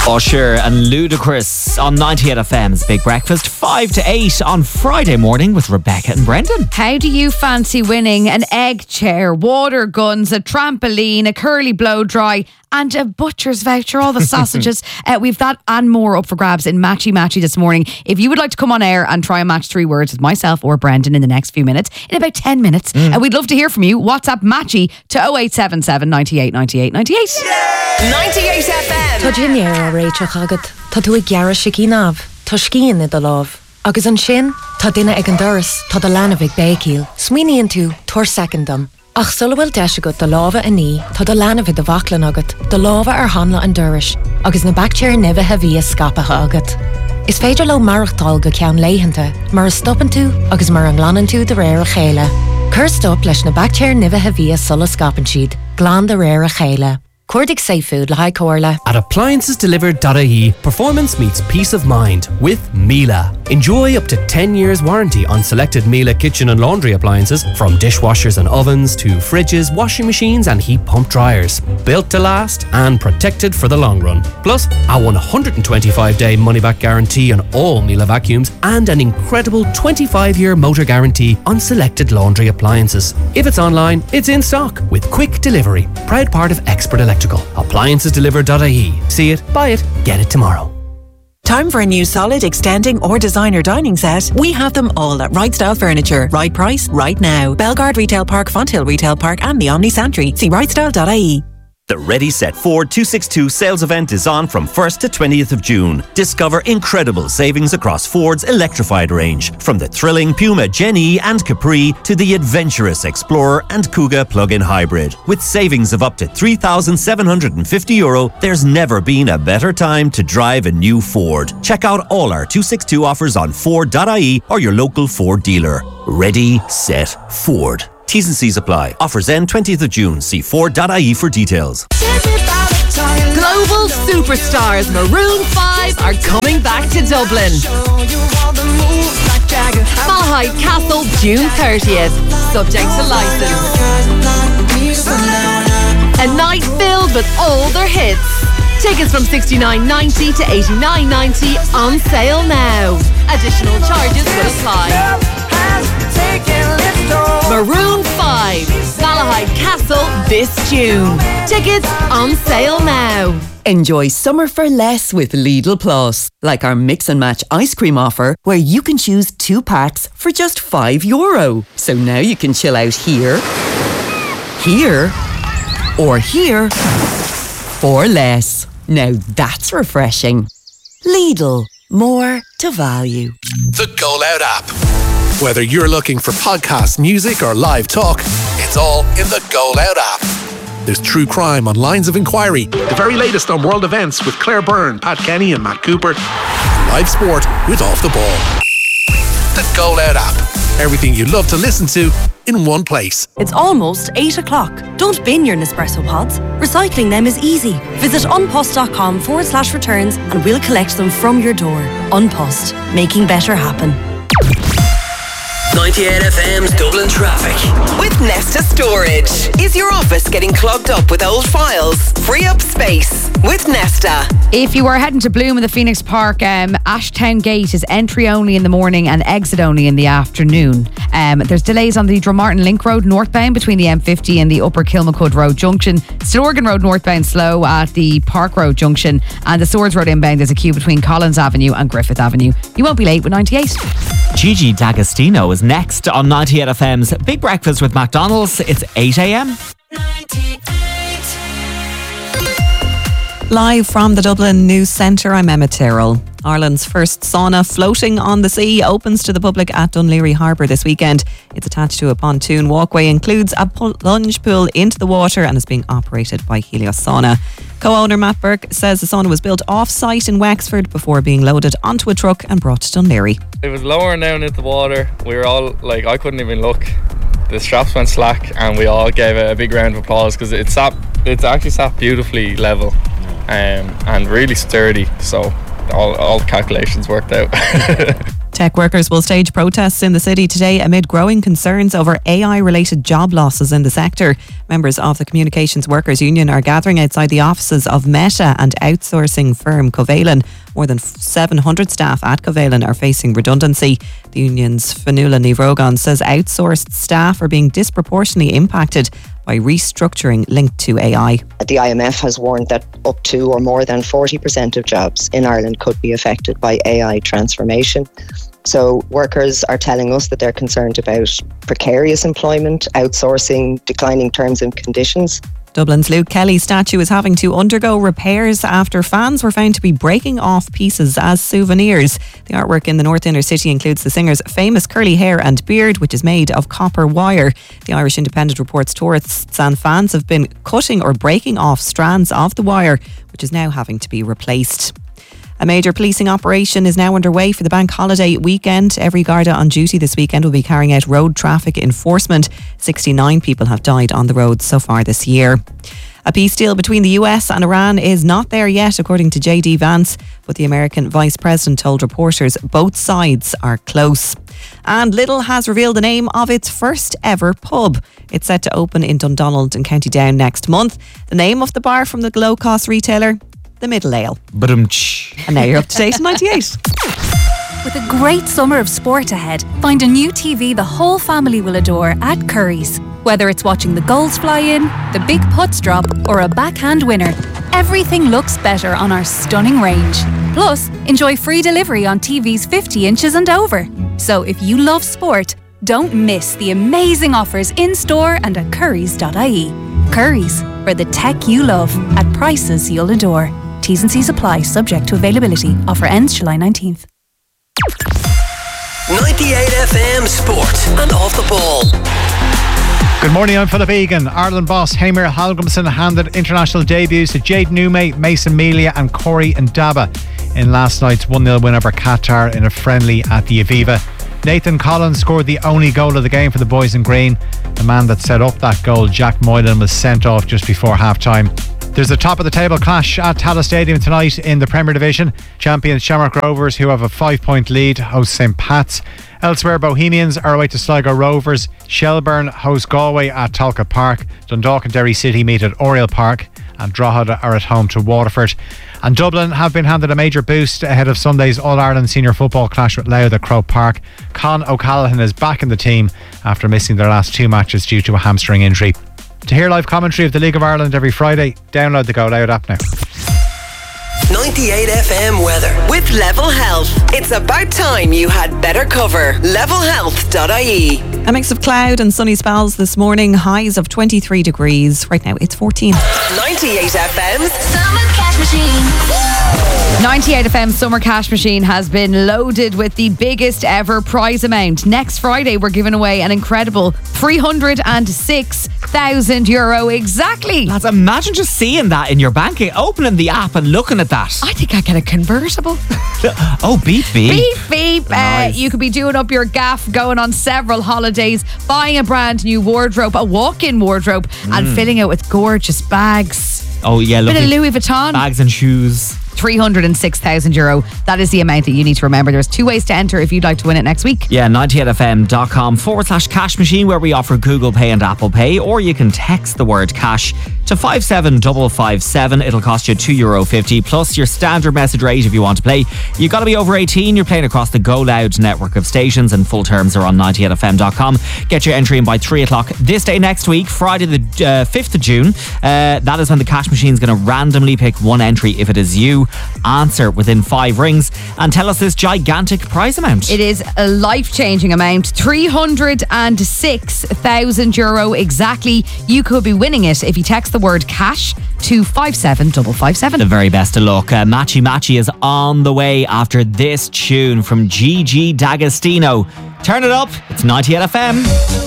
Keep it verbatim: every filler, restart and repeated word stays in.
Usher and Ludacris on ninety-eight F M's Big Breakfast, five to eight on Friday morning with Rebecca and Brendan. How do you fancy winning an egg chair, water guns, a trampoline, a curly blow dry and a butcher's voucher, all the sausages? uh, we've that and more up for grabs in Matchy Matchy this morning. If you would like to come on air and try and match three words with myself or Brendan in the next few minutes, in about ten minutes, mm. uh, we'd love to hear from you. WhatsApp Matchy to oh eight seven seven, ninety-eight, ninety-eight, ninety-eight. Yeah! ninety-eight F M. Tá dinnéir a réiteach agad, tá tú ag gearra sicí tá scían i do láb. Agus an sin, tá duine ag an doras, tá do lena bhig bécíl. Smuoiníonn tú, tuair secondam. Ach sulhfuil deis agat do lábha a ní, tá do lena bhig do bhaclan agat, do lábha ar hanla an doras, agus na bactéir nibhe a bhí a scapacha agat. Is féidir le marachtáil go ceann léihananta, mar a stoppan tú agus mar an ghlanan tú de réir a chéile. Cur stop leis na bactéir nibhe a bhí a sulla scapan siad, glán de réir a chéile. Cordic Safe Food le High Corla. At appliances delivered dot I E, performance meets peace of mind with Miele. Enjoy up to ten years warranty on selected Miele kitchen and laundry appliances, from dishwashers and ovens to fridges, washing machines and heat pump dryers. Built to last and protected for the long run. Plus, a one hundred twenty-five day money-back guarantee on all Miele vacuums and an incredible twenty-five year motor guarantee on selected laundry appliances. If it's online, it's in stock with quick delivery. Proud part of Expert Electrical. appliances delivered dot I E. See it, buy it, get it tomorrow. Time for a new solid, extending or designer dining set? We have them all at Right Style Furniture. Right price, right now. Belgard Retail Park, Fonthill Retail Park and the Omni Santry. See right style dot I E. The Ready Set Ford two sixty-two sales event is on from first to twentieth of June. Discover incredible savings across Ford's electrified range, from the thrilling Puma Gen E and Capri to the adventurous Explorer and Kuga plug-in hybrid. With savings of up to three thousand seven hundred fifty euro, there's never been a better time to drive a new Ford. Check out all our two sixty-two offers on Ford dot I E or your local Ford dealer. Ready, set, Ford. T's and C's apply. Offers end twentieth of June. See Ford dot I E for details. Global superstars Maroon five are coming back to Dublin. Malahide Castle, June thirtieth. Subject to licence. A night filled with all their hits. Tickets from sixty-nine ninety to eighty-nine ninety on sale now. Additional charges will apply. Maroon five, Malahide Castle this June. Tickets on sale now. Enjoy summer for less with Lidl Plus. Like our mix and match ice cream offer, where you can choose two packs for just five euro. So now you can chill out here, here, or here for less. Now that's refreshing. Lidl, more to value. The Go Loud app. Whether you're looking for podcasts, music or live talk, it's all in the Go Loud app. There's true crime on Lines of Inquiry, the very latest on world events with Claire Byrne, Pat Kenny and Matt Cooper, and live sport with Off the Ball. The Go Loud app. Everything you love to listen to in one place. It's almost eight o'clock. Don't bin your Nespresso pods. Recycling them is easy. Visit unpost.com forward slash returns and we'll collect them from your door. Unpost, making better happen. ninety-eight F M's Dublin traffic. With Nesta Storage. Is your office getting clogged up with old files? Free up space with Nesta. If you are heading to Bloom in the Phoenix Park, um, Ashtown Gate is entry only in the morning and exit only in the afternoon. Um, there's delays on the Drummartin Link Road northbound between the M fifty and the Upper Kilmacud Road Junction. Stillorgan Road northbound slow at the Park Road Junction, and the Swords Road inbound there's a queue between Collins Avenue and Griffith Avenue. You won't be late with ninety-eight. Gigi D'Agostino is next on ninety-eight F M's Big Breakfast with McDonald's. It's eight a.m. Live from the Dublin News Centre, I'm Emma Tyrrell. Ireland's first sauna floating on the sea opens to the public at Dunleary Harbour this weekend. It's attached to a pontoon walkway, includes a plunge pool into the water and is being operated by Helios Sauna. Co-owner Matt Burke says the sauna was built off-site in Wexford before being loaded onto a truck and brought to Dunleary. It was lowering down into the water. We were all like, I couldn't even look. The straps went slack and we all gave it a big round of applause because it sat, it's actually sat beautifully level um, and really sturdy. So all, all the calculations worked out. Tech workers will stage protests in the city today amid growing concerns over A I-related job losses in the sector. Members of the Communications Workers Union are gathering outside the offices of Meta and outsourcing firm Covalent. More than seven hundred staff at Covalent are facing redundancy. The union's Fionnuala Ní Bhrógan says outsourced staff are being disproportionately impacted by restructuring linked to A I. The I M F has warned that up to or more than forty percent of jobs in Ireland could be affected by A I transformation. So workers are telling us that they're concerned about precarious employment, outsourcing, declining terms and conditions. Dublin's Luke Kelly statue is having to undergo repairs after fans were found to be breaking off pieces as souvenirs. The artwork in the North Inner City includes the singer's famous curly hair and beard, which is made of copper wire. The Irish Independent reports tourists and fans have been cutting or breaking off strands of the wire, which is now having to be replaced. A major policing operation is now underway for the bank holiday weekend. Every Garda on duty this weekend will be carrying out road traffic enforcement. sixty-nine people have died on the roads so far this year. A peace deal between the U S and Iran is not there yet, according to J D Vance, but the American vice president told reporters both sides are close. And Lidl has revealed the name of its first ever pub. It's set to open in Dundonald in County Down next month. The name of the bar from the low-cost retailer? The Middle Ale. Badum-tsh. And now you're up to date ninety-eight. With a great summer of sport ahead, find a new T V the whole family will adore at Curry's. Whether it's watching the goals fly in, the big putts drop, or a backhand winner, everything looks better on our stunning range. Plus, enjoy free delivery on T Vs fifty inches and over. So if you love sport, don't miss the amazing offers in-store and at currys dot I E. Curry's, for the tech you love at prices you'll adore. T's and C's apply, subject to availability. Offer ends July nineteenth. ninety-eight F M Sport and Off the Ball. Good morning, I'm Philip Egan. Ireland boss Heimir Hallgrímsson handed international debuts to Jade Nume, Mason Melia and Corey Ndaba in last night's one nil win over Qatar in a friendly at the Aviva. Nathan Collins scored the only goal of the game for the boys in green. The man that set up that goal, Jack Moylan, was sent off just before half-time. There's a top of the table clash at Tallaght Stadium tonight in the Premier Division. Champions Shamrock Rovers, who have a five point lead, host Saint Pat's. Elsewhere, Bohemians are away to Sligo Rovers. Shelburne host Galway at Talca Park. Dundalk and Derry City meet at Oriel Park. And Drogheda are at home to Waterford. And Dublin have been handed a major boost ahead of Sunday's All-Ireland Senior Football clash with Louth at Croke Park. Con O'Callaghan is back in the team after missing their last two matches due to a hamstring injury. To hear live commentary of the League of Ireland every Friday, download the Go Loud app now. ninety-eight F M weather with Level Health. It's about time you had better cover. level health dot I E. A mix of cloud and sunny spells this morning. Highs of twenty-three degrees. Right now it's fourteen. ninety-eight F M's Summer Cash Machine. ninety-eight F M Summer Cash Machine has been loaded with the biggest ever prize amount. Next Friday we're giving away an incredible three hundred six thousand euro exactly. Lads, imagine just seeing that in your banking, opening the app and looking at that. I think I get a convertible. Oh, beep beep. Beep beep. Nice. Uh, you could be doing up your gaff, going on several holidays, buying a brand new wardrobe, a walk-in wardrobe, mm. and filling it with gorgeous bags. Oh yeah, bit lovely. of Louis Vuitton. Bags and shoes. three hundred six thousand euro. That is the amount that you need to remember. There's two ways to enter if you'd like to win it next week. Yeah, ninety-eight F M dot com forward slash cash machine, where we offer Google Pay and Apple Pay, or you can text the word cash to five seven five five seven. It'll cost you two euro fifty plus your standard message rate if you want to play. You've got to be over eighteen. You're playing across the Go Loud network of stations, and full terms are on ninety-eight F M dot com. Get your entry in by three o'clock this day next week, Friday the uh, fifth of June. Uh, that is when the cash machine's going to randomly pick one entry if it is you. Answer within five rings and tell us this gigantic prize amount. It is a life-changing amount, three hundred six thousand euro exactly. You could be winning it if you text the word cash to five seven five five seven. The very best of luck. Uh, Matchy Matchy is on the way after this tune from Gigi D'Agostino. Turn it up. It's ninety-eight F M.